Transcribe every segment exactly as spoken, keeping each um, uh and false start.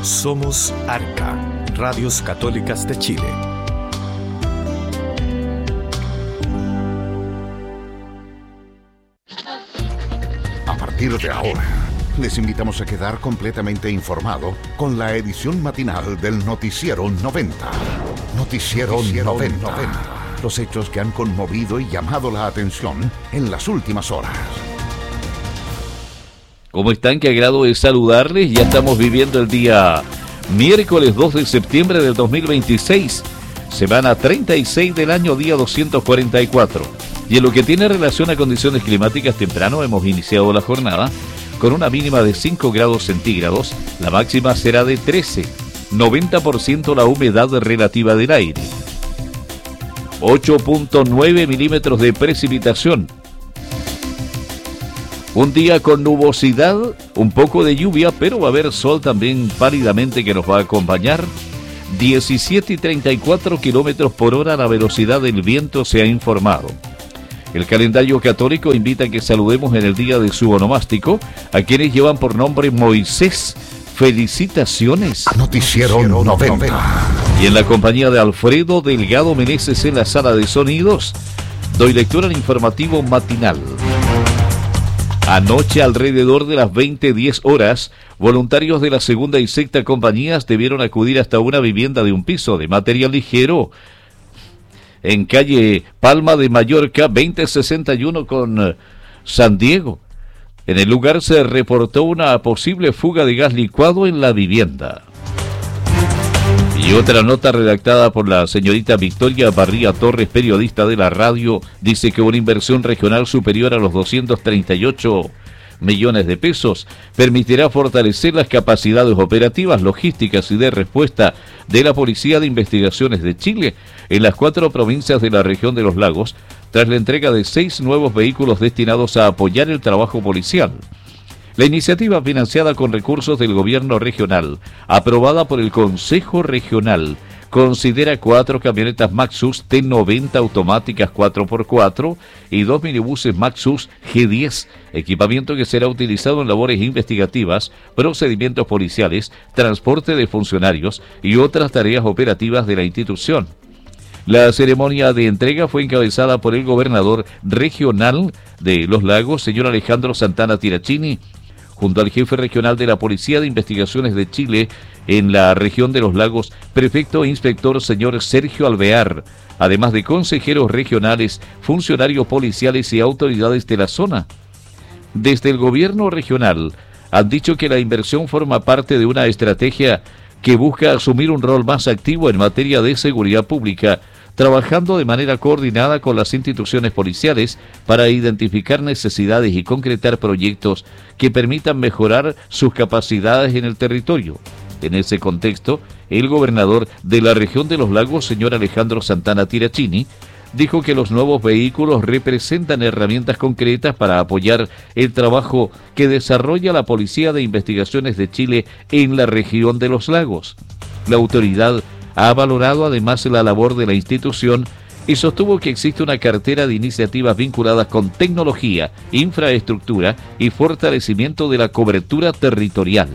Somos Arca, Radios Católicas de Chile. A partir de ahora, les invitamos a quedar completamente informado con la edición matinal del Noticiero noventa. Noticiero, Noticiero noventa. noventa. Los hechos que han conmovido y llamado la atención en las últimas horas. ¿Cómo están? Qué agrado de saludarles. Ya estamos viviendo el día miércoles dos de septiembre del dos mil veintiséis, semana treinta y seis del año, día doscientos cuarenta y cuatro. Y en lo que tiene relación a condiciones climáticas, temprano hemos iniciado la jornada con una mínima de cinco grados centígrados, la máxima será de trece, noventa por ciento la humedad relativa del aire, ocho punto nueve milímetros de precipitación. Un día con nubosidad, un poco de lluvia, pero va a haber sol también pálidamente que nos va a acompañar. diecisiete y treinta y cuatro kilómetros por hora la velocidad del viento se ha informado. El calendario católico invita a que saludemos en el día de su onomástico a quienes llevan por nombre Moisés. Felicitaciones. Noticiero noventa. Y en la compañía de Alfredo Delgado Meneses en la sala de sonidos, doy lectura al informativo matinal. Anoche, alrededor de las veinte diez horas, voluntarios de la segunda y sexta compañías debieron acudir hasta una vivienda de un piso de material ligero en calle Palma de Mallorca, veinte sesenta y uno con San Diego. En el lugar se reportó una posible fuga de gas licuado en la vivienda. Y otra nota redactada por la señorita Victoria Barría Torres, periodista de la radio, dice que una inversión regional superior a los doscientos treinta y ocho millones de pesos permitirá fortalecer las capacidades operativas, logísticas y de respuesta de la Policía de Investigaciones de Chile en las cuatro provincias de la región de los lagos, tras la entrega de seis nuevos vehículos destinados a apoyar el trabajo policial. La iniciativa, financiada con recursos del gobierno regional, aprobada por el Consejo Regional, considera cuatro camionetas Maxus T noventa automáticas cuatro por cuatro y dos minibuses Maxus G diez, equipamiento que será utilizado en labores investigativas, procedimientos policiales, transporte de funcionarios y otras tareas operativas de la institución. La ceremonia de entrega fue encabezada por el gobernador regional de Los Lagos, señor Alejandro Santana Tirachini, junto al jefe regional de la Policía de Investigaciones de Chile en la región de Los Lagos, prefecto e inspector señor Sergio Alvear, además de consejeros regionales, funcionarios policiales y autoridades de la zona. Desde el gobierno regional han dicho que la inversión forma parte de una estrategia que busca asumir un rol más activo en materia de seguridad pública, trabajando de manera coordinada con las instituciones policiales para identificar necesidades y concretar proyectos que permitan mejorar sus capacidades en el territorio. En ese contexto, el gobernador de la región de Los Lagos, señor Alejandro Santana Tirachini, dijo que los nuevos vehículos representan herramientas concretas para apoyar el trabajo que desarrolla la Policía de Investigaciones de Chile en la región de Los Lagos. La autoridad ha valorado además la labor de la institución y sostuvo que existe una cartera de iniciativas vinculadas con tecnología, infraestructura y fortalecimiento de la cobertura territorial.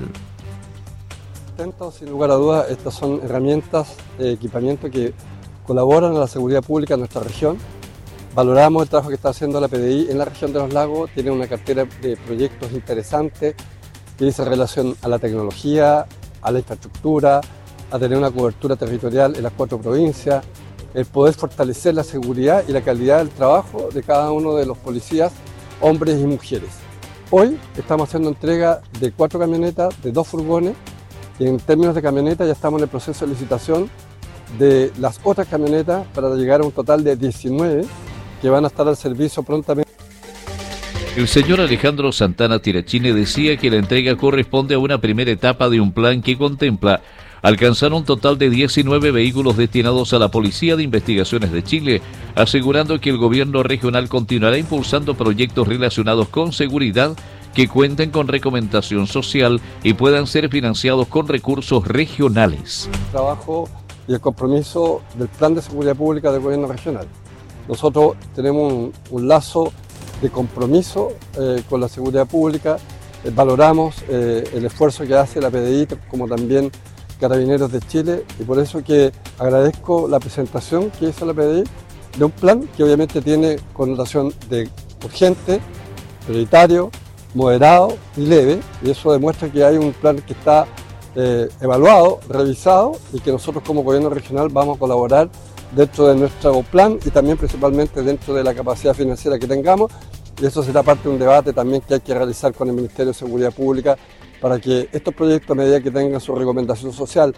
Sin lugar a dudas, estas son herramientas de equipamiento que colaboran a la seguridad pública en nuestra región. Valoramos el trabajo que está haciendo la P D I en la región de Los Lagos, tiene una cartera de proyectos interesantes que dice relación a la tecnología, a la infraestructura, a tener una cobertura territorial en las cuatro provincias, el poder fortalecer la seguridad y la calidad del trabajo de cada uno de los policías, hombres y mujeres. Hoy estamos haciendo entrega de cuatro camionetas, de dos furgones, y en términos de camionetas ya estamos en el proceso de licitación de las otras camionetas para llegar a un total de diecinueve que van a estar al servicio prontamente. El señor Alejandro Santana Tirachini decía que la entrega corresponde a una primera etapa de un plan que contempla alcanzar un total de diecinueve vehículos destinados a la Policía de Investigaciones de Chile, asegurando que el gobierno regional continuará impulsando proyectos relacionados con seguridad que cuenten con recomendación social y puedan ser financiados con recursos regionales. El trabajo y el compromiso del Plan de Seguridad Pública del Gobierno Regional. Nosotros tenemos un, un lazo de compromiso eh, con la seguridad pública eh, valoramos eh, el esfuerzo que hace la P D I, como también Carabineros de Chile, y por eso que agradezco la presentación que hizo la P D I de un plan que obviamente tiene connotación de urgente, prioritario, moderado y leve, y eso demuestra que hay un plan que está eh, evaluado, revisado, y que nosotros como gobierno regional vamos a colaborar dentro de nuestro plan y también principalmente dentro de la capacidad financiera que tengamos, y eso será parte de un debate también que hay que realizar con el Ministerio de Seguridad Pública para que estos proyectos, a medida que tengan su recomendación social.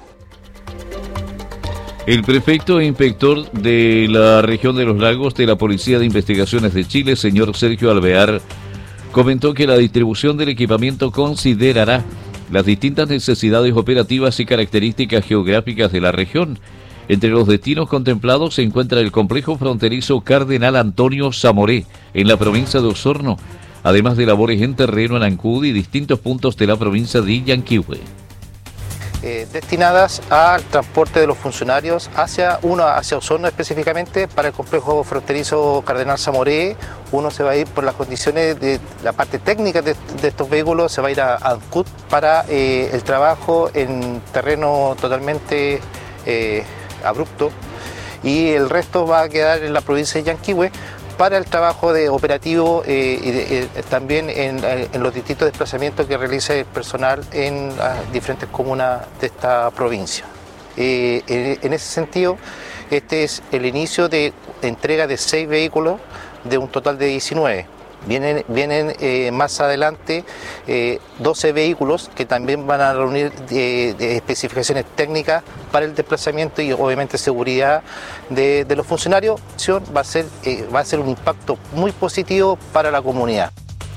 El prefecto e inspector de la región de los lagos de la Policía de Investigaciones de Chile, señor Sergio Alvear, comentó que la distribución del equipamiento considerará las distintas necesidades operativas y características geográficas de la región. Entre los destinos contemplados se encuentra el complejo fronterizo Cardenal Antonio Zamoré, en la provincia de Osorno, además de labores en terreno en Ancud y distintos puntos de la provincia de Yanquihue. Eh, destinadas al transporte de los funcionarios hacia uno hacia Osorno específicamente para el complejo fronterizo Cardenal Zamoré. Uno se va a ir por las condiciones de la parte técnica de, de estos vehículos, se va a ir a Ancud para eh, el trabajo en terreno totalmente eh, abrupto, y el resto va a quedar en la provincia de Yanquihue para el trabajo de operativo eh, y de, eh, también en, en los distintos desplazamientos que realiza el personal en las diferentes comunas de esta provincia. Eh, en, en ese sentido, este es el inicio de entrega de seis vehículos de un total de diecinueve. Vienen, vienen eh, más adelante eh, doce vehículos que también van a reunir de, de especificaciones técnicas para el desplazamiento y obviamente seguridad de, de los funcionarios. Va a ser, eh, va a ser un impacto muy positivo para la comunidad.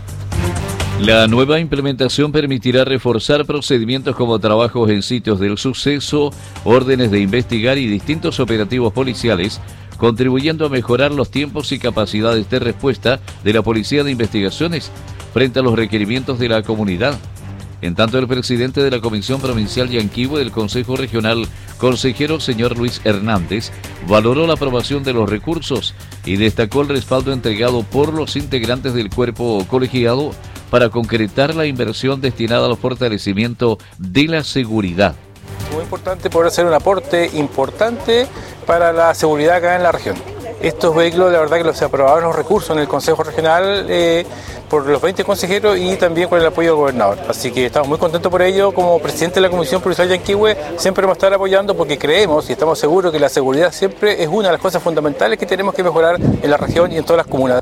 La nueva implementación permitirá reforzar procedimientos como trabajos en sitios del suceso, órdenes de investigar y distintos operativos policiales, contribuyendo a mejorar los tiempos y capacidades de respuesta de la Policía de Investigaciones frente a los requerimientos de la comunidad. En tanto, el presidente de la Comisión Provincial Yanquihue del Consejo Regional, consejero señor Luis Hernández, valoró la aprobación de los recursos y destacó el respaldo entregado por los integrantes del cuerpo colegiado para concretar la inversión destinada al fortalecimiento de la seguridad. Muy importante poder hacer un aporte importante para la seguridad acá en la región. Estos vehículos, la verdad que los aprobaron los recursos en el Consejo Regional eh, por los veinte consejeros y también con el apoyo del gobernador. Así que estamos muy contentos por ello. Como presidente de la Comisión Provincial Yanquihue, siempre vamos a estar apoyando porque creemos y estamos seguros que la seguridad siempre es una de las cosas fundamentales que tenemos que mejorar en la región y en todas las comunas.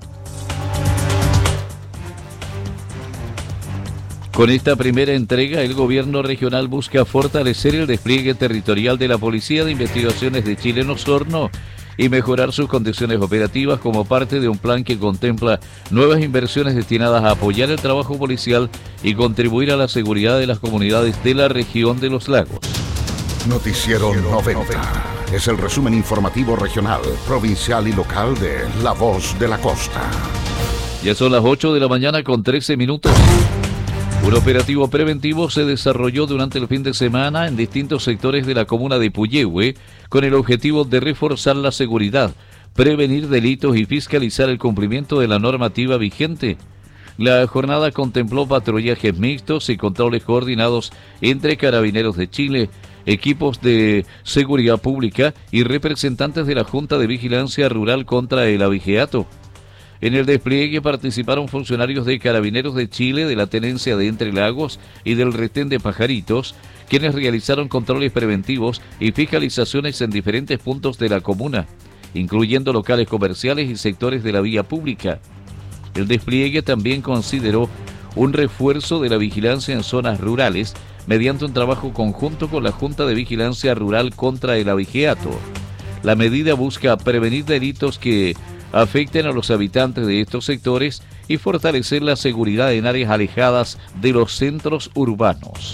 Con esta primera entrega, el gobierno regional busca fortalecer el despliegue territorial de la Policía de Investigaciones de Chile en Osorno y mejorar sus condiciones operativas como parte de un plan que contempla nuevas inversiones destinadas a apoyar el trabajo policial y contribuir a la seguridad de las comunidades de la región de los lagos. Noticiero noventa es el resumen informativo regional, provincial y local de La Voz de la Costa. Ya son las ocho de la mañana con trece minutos. Un operativo preventivo se desarrolló durante el fin de semana en distintos sectores de la comuna de Puyehue con el objetivo de reforzar la seguridad, prevenir delitos y fiscalizar el cumplimiento de la normativa vigente. La jornada contempló patrullajes mixtos y controles coordinados entre Carabineros de Chile, equipos de seguridad pública y representantes de la Junta de Vigilancia Rural contra el Abigeato. En el despliegue participaron funcionarios de Carabineros de Chile, de la Tenencia de Entre Lagos y del Retén de Pajaritos, quienes realizaron controles preventivos y fiscalizaciones en diferentes puntos de la comuna, incluyendo locales comerciales y sectores de la vía pública. El despliegue también consideró un refuerzo de la vigilancia en zonas rurales mediante un trabajo conjunto con la Junta de Vigilancia Rural contra el Abigeato. La medida busca prevenir delitos que afecten a los habitantes de estos sectores y fortalecer la seguridad en áreas alejadas de los centros urbanos.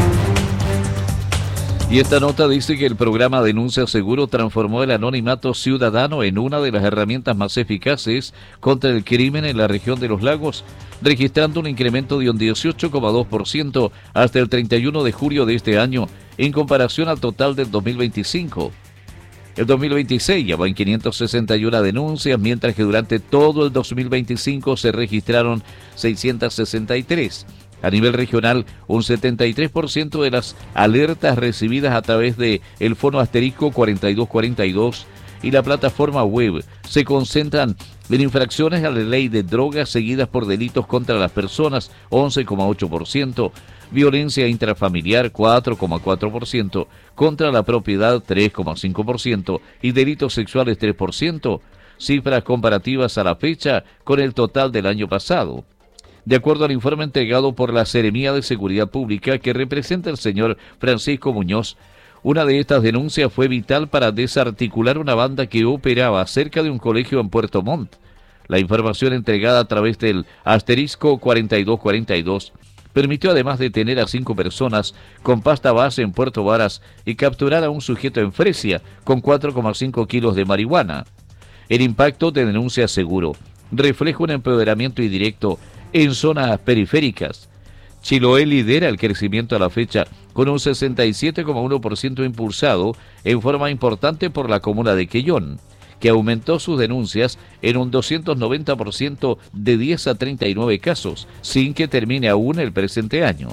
Y esta nota dice que el programa Denuncia Seguro transformó el anonimato ciudadano en una de las herramientas más eficaces contra el crimen en la región de los lagos, registrando un incremento de un dieciocho coma dos por ciento hasta el treinta y uno de julio de este año, en comparación al total del dos mil veinticinco. El dos mil veintiséis ya van quinientas sesenta y una denuncias, mientras que durante todo el dos mil veinticinco se registraron seiscientas sesenta y tres. A nivel regional, un setenta y tres por ciento de las alertas recibidas a través de el fono asterisco cuarenta y dos cuarenta y dos y la plataforma web se concentran en infracciones a la ley de drogas seguidas por delitos contra las personas, once coma ocho por ciento, violencia intrafamiliar, cuatro coma cuatro por ciento, contra la propiedad, tres coma cinco por ciento y delitos sexuales, tres por ciento, cifras comparativas a la fecha con el total del año pasado. De acuerdo al informe entregado por la Seremía de Seguridad Pública que representa el señor Francisco Muñoz, una de estas denuncias fue vital para desarticular una banda que operaba cerca de un colegio en Puerto Montt. La información entregada a través del asterisco cuarenta y dos cuarenta y dos permitió además detener a cinco personas con pasta base en Puerto Varas y capturar a un sujeto en Fresia con cuatro coma cinco kilos de marihuana. El impacto de denuncia seguro refleja un empoderamiento indirecto en zonas periféricas. Chiloé lidera el crecimiento a la fecha con un sesenta y siete coma uno por ciento impulsado en forma importante por la comuna de Quellón, que aumentó sus denuncias en un doscientos noventa por ciento de diez a treinta y nueve casos, sin que termine aún el presente año.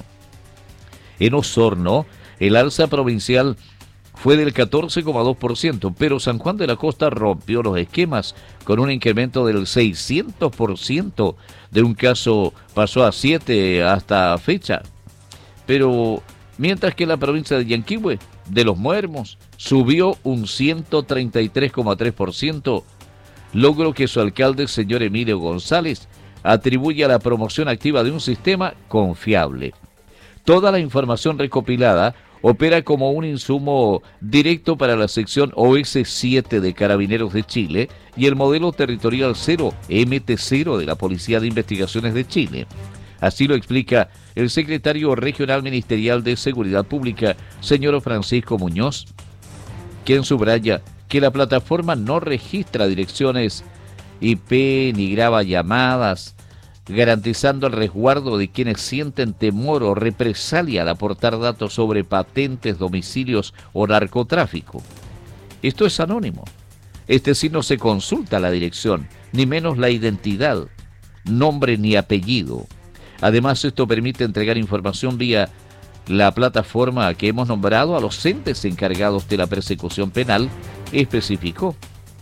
En Osorno, el alza provincial fue del catorce coma dos por ciento, pero San Juan de la Costa rompió los esquemas con un incremento del seiscientos por ciento. De un caso pasó a siete hasta fecha. Pero mientras que la provincia de Yanquihue, de Los Muermos, subió un ciento treinta y tres coma tres por ciento, logro que su alcalde, señor Emilio González, atribuye a la promoción activa de un sistema confiable. Toda la información recopilada opera como un insumo directo para la sección O S siete de Carabineros de Chile y el modelo territorial cero, M T cero de la Policía de Investigaciones de Chile. Así lo explica el secretario regional ministerial de Seguridad Pública, señor Francisco Muñoz, quien subraya que la plataforma no registra direcciones I P ni graba llamadas, garantizando el resguardo de quienes sienten temor o represalia al aportar datos sobre patentes, domicilios o narcotráfico. Esto es anónimo. Este sí no se consulta la dirección, ni menos la identidad, nombre ni apellido. Además, esto permite entregar información vía la plataforma que hemos nombrado a los entes encargados de la persecución penal, especificó.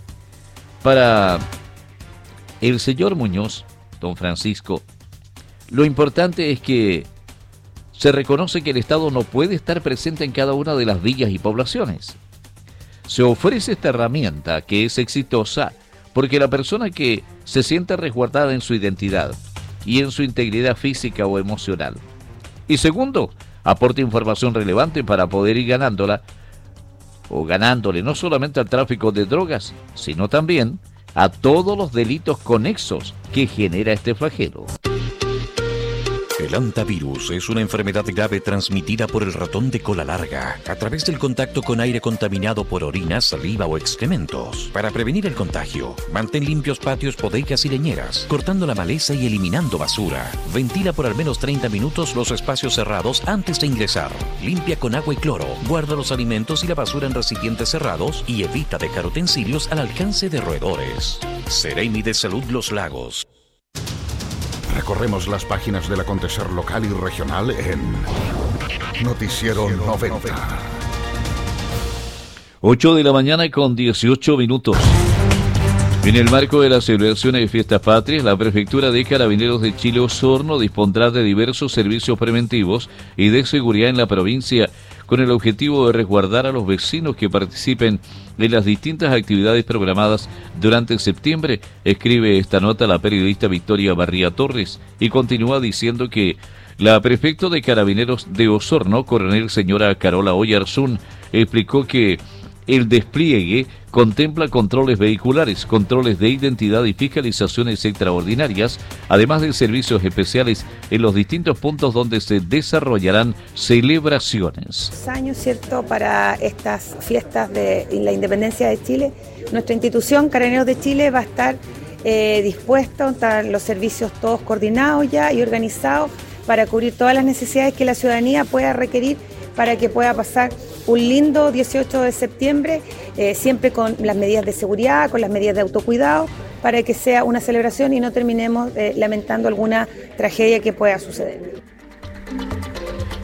Para el señor Muñoz, don Francisco, lo importante es que se reconoce que el Estado no puede estar presente en cada una de las villas y poblaciones. Se ofrece esta herramienta que es exitosa porque la persona que se sienta resguardada en su identidad y en su integridad física o emocional. Y segundo, aporta información relevante para poder ir ganándola o ganándole no solamente al tráfico de drogas, sino también a todos los delitos conexos que genera este flagelo. El hantavirus es una enfermedad grave transmitida por el ratón de cola larga a través del contacto con aire contaminado por orina, saliva o excrementos. Para prevenir el contagio, mantén limpios patios, bodegas y leñeras, cortando la maleza y eliminando basura. Ventila por al menos treinta minutos los espacios cerrados antes de ingresar. Limpia con agua y cloro. Guarda los alimentos y la basura en recipientes cerrados y evita dejar utensilios al alcance de roedores. Seremi de Salud Los Lagos. Recorremos las páginas del acontecer local y regional en Noticiero noventa. ocho de la mañana con dieciocho minutos. En el marco de las celebraciones de Fiestas Patrias, la Prefectura de Carabineros de Chile Osorno dispondrá de diversos servicios preventivos y de seguridad en la provincia, con el objetivo de resguardar a los vecinos que participen en las distintas actividades programadas durante septiembre, escribe esta nota la periodista Victoria Barría Torres, y continúa diciendo que la prefecto de Carabineros de Osorno, coronel señora Carola Oyarzún, explicó que el despliegue contempla controles vehiculares, controles de identidad y fiscalizaciones extraordinarias, además de servicios especiales en los distintos puntos donde se desarrollarán celebraciones. Años, ¿cierto?, para estas fiestas de la independencia de Chile, nuestra institución, Carabineros de Chile, va a estar eh, dispuesta, están los servicios todos coordinados ya y organizados para cubrir todas las necesidades que la ciudadanía pueda requerir para que pueda pasar un lindo dieciocho de septiembre, eh, siempre con las medidas de seguridad, con las medidas de autocuidado, para que sea una celebración y no terminemos eh, lamentando alguna tragedia que pueda suceder.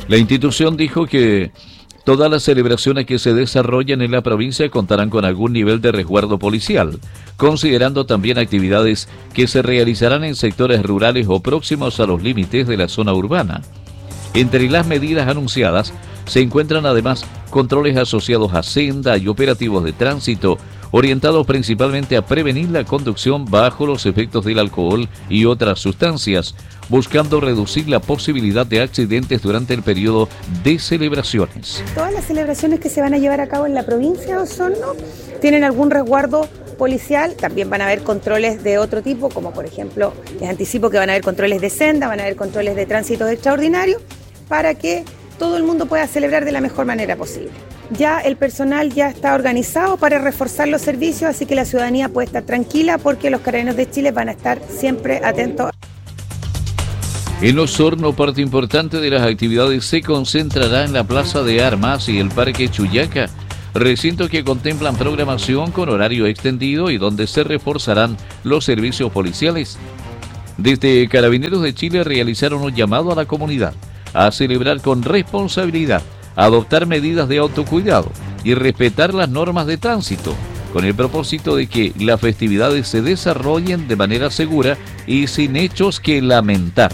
La institución dijo que todas las celebraciones que se desarrollan en la provincia contarán con algún nivel de resguardo policial, considerando también actividades que se realizarán en sectores rurales o próximos a los límites de la zona urbana. Entre las medidas anunciadas se encuentran además controles asociados a senda y operativos de tránsito, orientados principalmente a prevenir la conducción bajo los efectos del alcohol y otras sustancias, buscando reducir la posibilidad de accidentes durante el periodo de celebraciones. Todas las celebraciones que se van a llevar a cabo en la provincia de Osorno tienen algún resguardo policial, también van a haber controles de otro tipo, como por ejemplo, les anticipo que van a haber controles de senda, van a haber controles de tránsito extraordinarios, para que todo el mundo pueda celebrar de la mejor manera posible. Ya el personal ya está organizado para reforzar los servicios, así que la ciudadanía puede estar tranquila porque los Carabineros de Chile van a estar siempre atentos. En Osorno, parte importante de las actividades se concentrará en la Plaza de Armas y el Parque Chuyaca, recintos que contemplan programación con horario extendido y donde se reforzarán los servicios policiales. Desde Carabineros de Chile realizaron un llamado a la comunidad a celebrar con responsabilidad, adoptar medidas de autocuidado y respetar las normas de tránsito, con el propósito de que las festividades se desarrollen de manera segura y sin hechos que lamentar.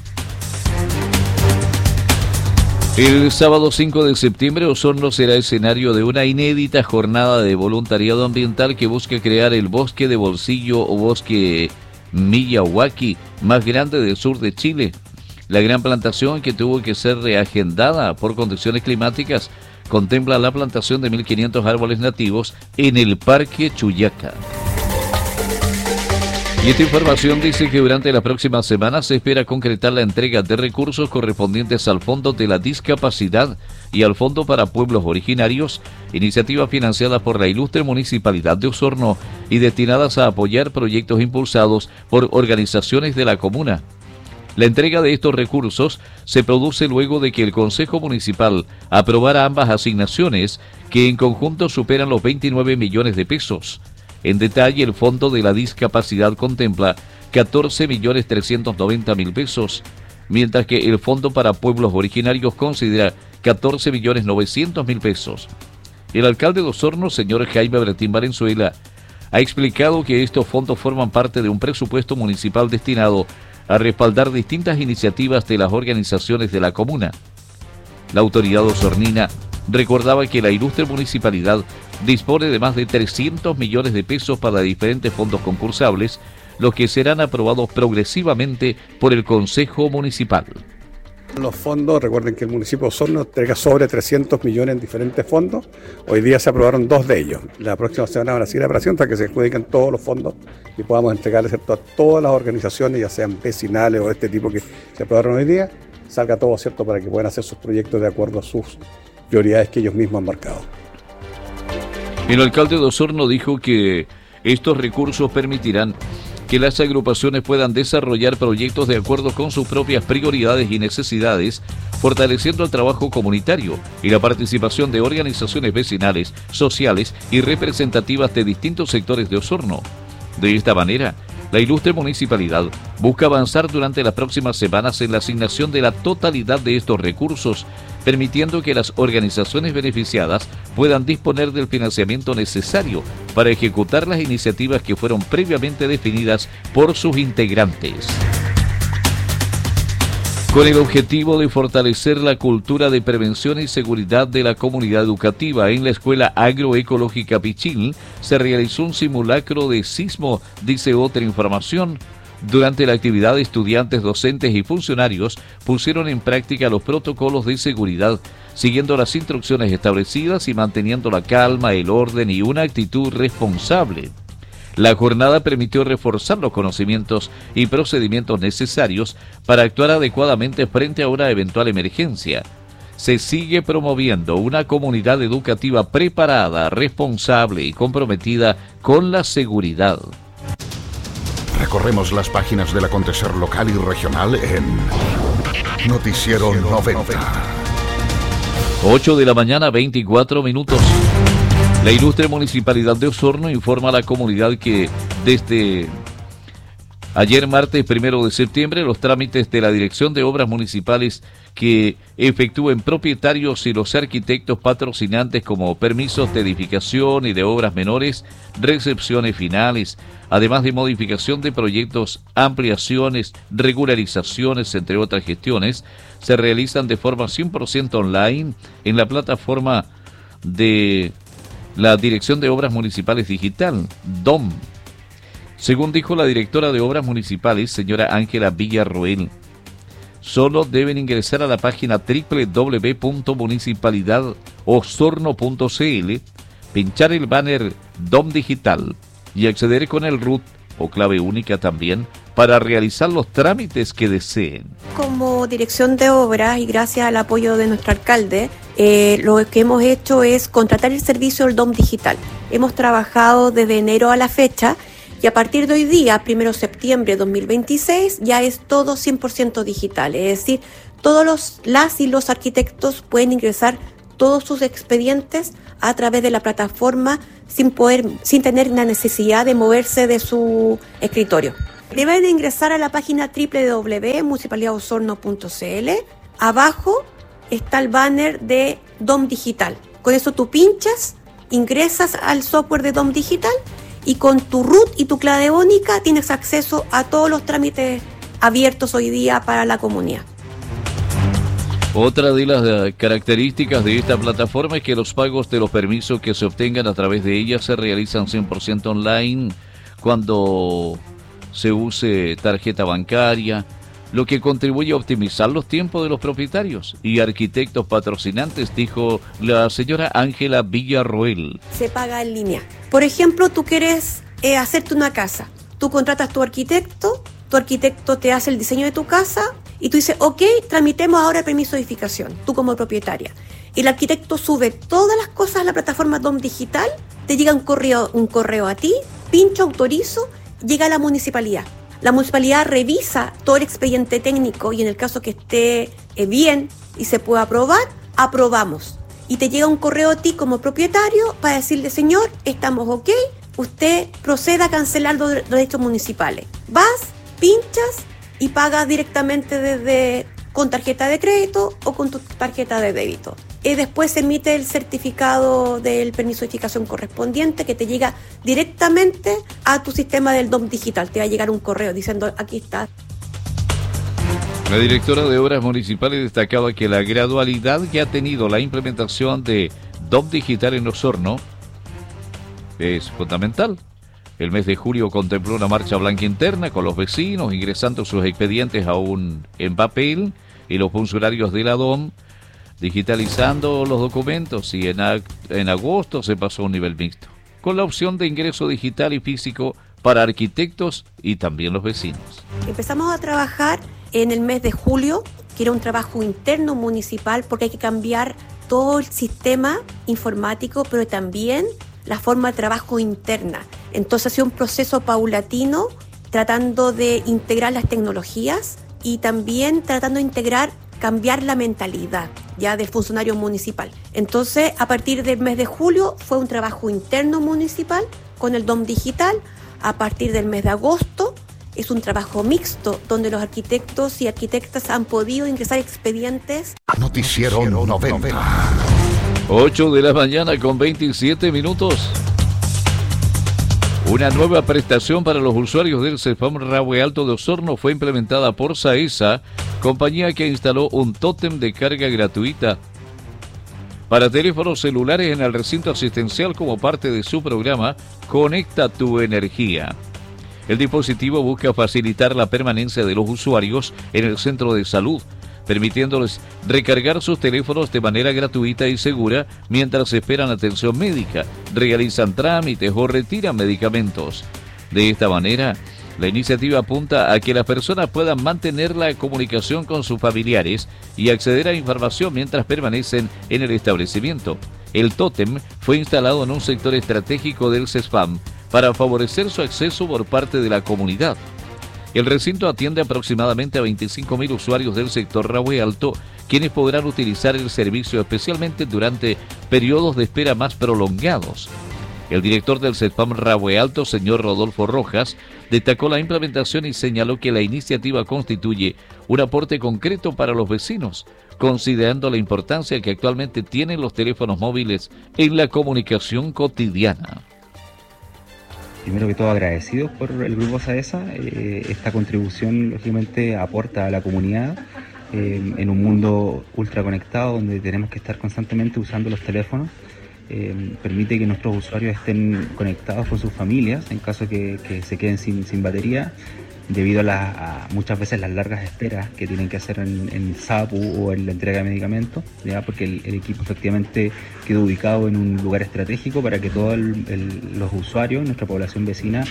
El sábado cinco de septiembre, Osorno será escenario de una inédita jornada de voluntariado ambiental que busca crear el bosque de bolsillo o bosque Miyawaki más grande del sur de Chile. La gran plantación, que tuvo que ser reagendada por condiciones climáticas, contempla la plantación de mil quinientos árboles nativos en el Parque Chuyaca. Y esta información dice que durante las próximas semanas se espera concretar la entrega de recursos correspondientes al Fondo de la Discapacidad y al Fondo para Pueblos Originarios, iniciativas financiadas por la ilustre Municipalidad de Osorno y destinadas a apoyar proyectos impulsados por organizaciones de la comuna. La entrega de estos recursos se produce luego de que el Consejo Municipal aprobara ambas asignaciones, que en conjunto superan los veintinueve millones de pesos. En detalle, el Fondo de la Discapacidad contempla catorce millones trescientos noventa mil pesos, mientras que el Fondo para Pueblos Originarios considera catorce millones novecientos mil pesos. El alcalde de Osorno, señor Jaime Bretín Valenzuela, ha explicado que estos fondos forman parte de un presupuesto municipal destinado a respaldar distintas iniciativas de las organizaciones de la comuna. La autoridad osornina recordaba que la ilustre municipalidad dispone de más de trescientos millones de pesos para diferentes fondos concursables, los que serán aprobados progresivamente por el Consejo Municipal. Los fondos, recuerden que el municipio de Osorno entrega sobre trescientos millones en diferentes fondos. Hoy día se aprobaron dos de ellos. La próxima semana van a seguir la operación hasta que se adjudiquen todos los fondos y podamos entregarles a todas las organizaciones, ya sean vecinales o de este tipo que se aprobaron hoy día, salga todo cierto para que puedan hacer sus proyectos de acuerdo a sus prioridades que ellos mismos han marcado. El alcalde de Osorno dijo que estos recursos permitirán que las agrupaciones puedan desarrollar proyectos de acuerdo con sus propias prioridades y necesidades, fortaleciendo el trabajo comunitario y la participación de organizaciones vecinales, sociales y representativas de distintos sectores de Osorno. De esta manera, la ilustre municipalidad busca avanzar durante las próximas semanas en la asignación de la totalidad de estos recursos, permitiendo que las organizaciones beneficiadas puedan disponer del financiamiento necesario para ejecutar las iniciativas que fueron previamente definidas por sus integrantes. Con el objetivo de fortalecer la cultura de prevención y seguridad de la comunidad educativa en la Escuela Agroecológica Pichil, se realizó un simulacro de sismo, dice otra información. Durante la actividad, estudiantes, docentes y funcionarios pusieron en práctica los protocolos de seguridad, siguiendo las instrucciones establecidas y manteniendo la calma, el orden y una actitud responsable. La jornada permitió reforzar los conocimientos y procedimientos necesarios para actuar adecuadamente frente a una eventual emergencia. Se sigue promoviendo una comunidad educativa preparada, responsable y comprometida con la seguridad. Recorremos las páginas del acontecer local y regional en Noticiero noventa. ocho de la mañana, veinticuatro minutos. La ilustre Municipalidad de Osorno informa a la comunidad que desde Ayer martes primero de septiembre, los trámites de la Dirección de Obras Municipales que efectúen propietarios y los arquitectos patrocinantes como permisos de edificación y de obras menores, recepciones finales, además de modificación de proyectos, ampliaciones, regularizaciones, entre otras gestiones, se realizan de forma cien por ciento online en la plataforma de la Dirección de Obras Municipales Digital, D O M. Según dijo la directora de Obras Municipales, señora Ángela Villarroel, solo deben ingresar a la página doble u doble u doble u punto municipalidad osorno punto c l, pinchar el banner D O M Digital y acceder con el R U T o clave única también para realizar los trámites que deseen. Como dirección de obras y gracias al apoyo de nuestro alcalde, eh, lo que hemos hecho es contratar el servicio del D O M Digital. Hemos trabajado desde enero a la fecha y a partir de hoy día, primero de septiembre de dos mil veintiséis, ya es todo cien por ciento digital. Es decir, todos los las y los arquitectos pueden ingresar todos sus expedientes a través de la plataforma sin poder, sin tener la necesidad de moverse de su escritorio. Deben ingresar a la página doble u doble u doble u punto municipalidad osorno punto c l. Abajo está el banner de D O M Digital. Con eso tú pinchas, ingresas al software de D O M Digital y con tu R U T y tu clave única tienes acceso a todos los trámites abiertos hoy día para la comunidad. Otra de las características de esta plataforma es que los pagos de los permisos que se obtengan a través de ella se realizan cien por ciento online cuando se use tarjeta bancaria, lo que contribuye a optimizar los tiempos de los propietarios y arquitectos patrocinantes, dijo la señora Ángela Villarroel. Se paga en línea. Por ejemplo, tú quieres eh, hacerte una casa. Tú contratas a tu arquitecto, tu arquitecto te hace el diseño de tu casa y tú dices, ok, tramitemos ahora el permiso de edificación, tú como propietaria. Y el arquitecto sube todas las cosas a la plataforma D O M Digital, te llega un correo, un correo a ti, pincho, autorizo, llega a la municipalidad. La municipalidad revisa todo el expediente técnico y en el caso que esté eh, bien y se pueda aprobar, aprobamos. Y te llega un correo a ti como propietario para decirle, señor, estamos ok, usted proceda a cancelar los derechos municipales. Vas, pinchas y pagas directamente desde con tarjeta de crédito o con tu tarjeta de débito. Y después se emite el certificado del permiso de edificación correspondiente que te llega directamente a tu sistema del D O M Digital. Te va a llegar un correo diciendo, aquí está. La directora de Obras Municipales destacaba que la gradualidad que ha tenido la implementación de D O M Digital en Osorno es fundamental. El mes de julio contempló una marcha blanca interna con los vecinos ingresando sus expedientes aún en papel y los funcionarios de la D O M digitalizando los documentos, y en, ag- en agosto se pasó a un nivel mixto, con la opción de ingreso digital y físico para arquitectos y también los vecinos. Empezamos a trabajar en el mes de julio, que era un trabajo interno municipal, porque hay que cambiar todo el sistema informático, pero también la forma de trabajo interna. Entonces ha sido un proceso paulatino, tratando de integrar las tecnologías y también tratando de integrar, cambiar la mentalidad ya del funcionario municipal. Entonces, a partir del mes de julio fue un trabajo interno municipal con el D O M Digital. A partir del mes de agosto es un trabajo mixto donde los arquitectos y arquitectas han podido ingresar expedientes. Noticiero noventa. ocho de la mañana con veintisiete minutos. Una nueva prestación para los usuarios del CESFAM Rahue Alto de Osorno fue implementada por SAESA, compañía que instaló un tótem de carga gratuita para teléfonos celulares en el recinto asistencial como parte de su programa Conecta tu Energía. El dispositivo busca facilitar la permanencia de los usuarios en el centro de salud, permitiéndoles recargar sus teléfonos de manera gratuita y segura mientras esperan atención médica, realizan trámites o retiran medicamentos. De esta manera, la iniciativa apunta a que las personas puedan mantener la comunicación con sus familiares y acceder a información mientras permanecen en el establecimiento. El tótem fue instalado en un sector estratégico del CESFAM para favorecer su acceso por parte de la comunidad. El recinto atiende aproximadamente a veinticinco mil usuarios del sector Rahue Alto, quienes podrán utilizar el servicio especialmente durante periodos de espera más prolongados. El director del CESPAM Rahue Alto, señor Rodolfo Rojas, destacó la implementación y señaló que la iniciativa constituye un aporte concreto para los vecinos, considerando la importancia que actualmente tienen los teléfonos móviles en la comunicación cotidiana. Primero que todo, agradecidos por el Grupo SAESA. Eh, esta contribución, lógicamente, aporta a la comunidad eh, en un mundo ultraconectado donde tenemos que estar constantemente usando los teléfonos. Eh, permite que nuestros usuarios estén conectados con sus familias en caso que, que se queden sin, sin batería, debido a, la, a muchas veces las largas esperas que tienen que hacer en, en SAPU o en la entrega de medicamentos, ¿ya? Porque el, el equipo efectivamente queda ubicado en un lugar estratégico para que todos los usuarios, nuestra población vecina.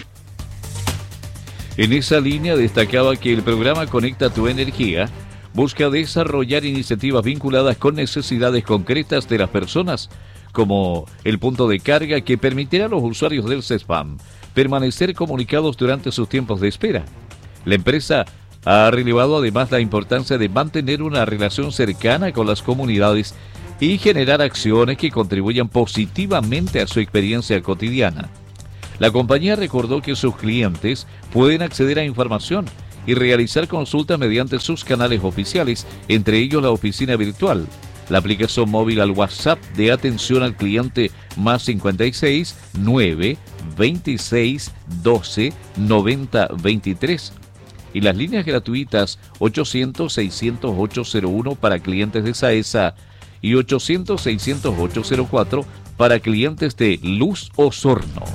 En esa línea destacaba que el programa Conecta tu Energía busca desarrollar iniciativas vinculadas con necesidades concretas de las personas, como el punto de carga que permitirá a los usuarios del CESPAM permanecer comunicados durante sus tiempos de espera. La empresa ha relevado además la importancia de mantener una relación cercana con las comunidades y generar acciones que contribuyan positivamente a su experiencia cotidiana. La compañía recordó que sus clientes pueden acceder a información y realizar consultas mediante sus canales oficiales, entre ellos la oficina virtual, la aplicación móvil al WhatsApp de atención al cliente más cincuenta y seis, nueve, veintiséis, doce, noventa, veintitrés y las líneas gratuitas ochocientos, seiscientos, ochocientos uno para clientes de SAESA y ochocientos, seiscientos, ochocientos cuatro para clientes de Luz Osorno.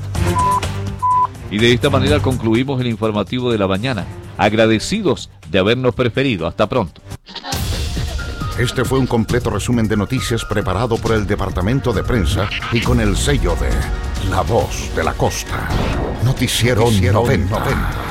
Y de esta manera concluimos el informativo de la mañana. Agradecidos de habernos preferido. Hasta pronto. Este fue un completo resumen de noticias preparado por el Departamento de Prensa y con el sello de La Voz de la Costa. Noticiero, Noticiero noventa. noventa.